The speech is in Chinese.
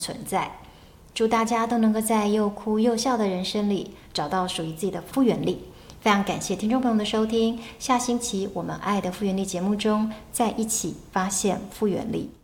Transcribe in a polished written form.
存在。祝大家都能够在又哭又笑的人生里找到属于自己的复原力。非常感谢听众朋友的收听，下星期我们爱的复原力节目中再一起发现复原力。